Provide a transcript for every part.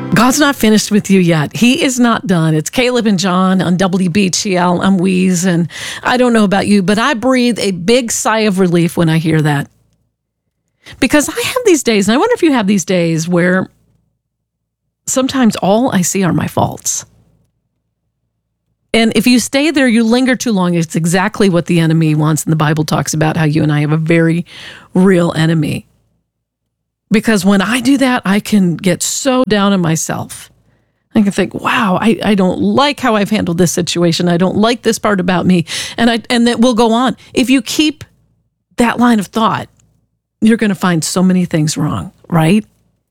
God's not finished with you yet. He is not done. It's Caleb and John on WBGL. I'm Weeze, and I don't know about you, but I breathe a big sigh of relief when I hear that. Because I have these days, and I wonder if you have these days where sometimes all I see are my faults. And if you stay there, you linger too long, it's exactly what the enemy wants. And the Bible talks about how you and I have a very real enemy. Because when I do that, I can get so down on myself. I can think, wow, I don't like how I've handled this situation. I don't like this part about me. And that will go on. If you keep that line of thought, you're going to find so many things wrong, right?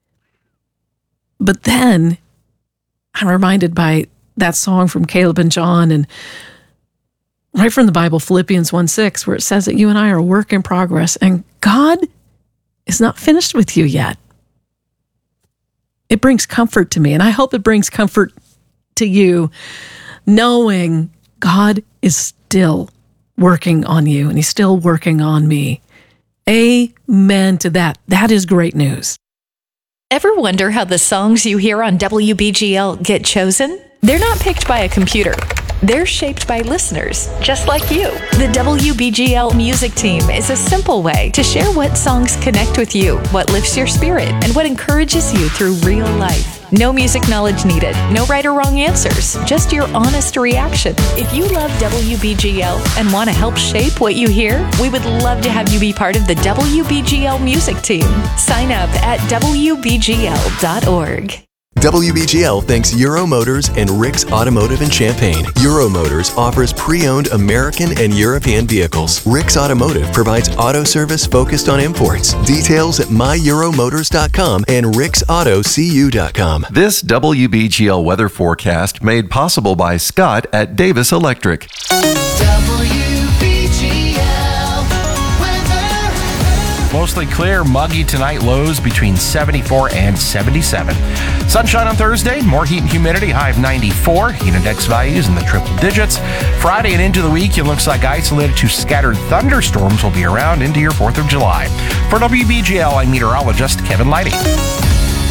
But then I'm reminded by that song from Caleb and John, and right from the Bible, Philippians 1:6, where it says that you and I are a work in progress, and God is not finished with you yet. It brings comfort to me, and I hope it brings comfort to you, knowing God is still working on you, and he's still working on me. Amen to that. That is great news. Ever wonder how the songs you hear on WBGL get chosen? They're not picked by a computer. They're shaped by listeners, just like you. The WBGL music team is a simple way to share what songs connect with you, what lifts your spirit, and what encourages you through real life. No music knowledge needed, no right or wrong answers, just your honest reaction. If you love WBGL and want to help shape what you hear, we would love to have you be part of the WBGL music team. Sign up at WBGL.org. WBGL thanks Euro Motors and Rick's Automotive in Champaign. Euro Motors offers pre-owned American and European vehicles. Rick's Automotive provides auto service focused on imports. Details at myeuromotors.com and ricksautocu.com. This WBGL weather forecast made possible by Scott at Davis Electric. Mostly clear, muggy tonight, lows between 74 and 77. Sunshine on Thursday, more heat and humidity, high of 94, heat index values in the triple digits. Friday and into the week, it looks like isolated to scattered thunderstorms will be around into your 4th of July. For WBGL, I'm meteorologist Kevin Leidy.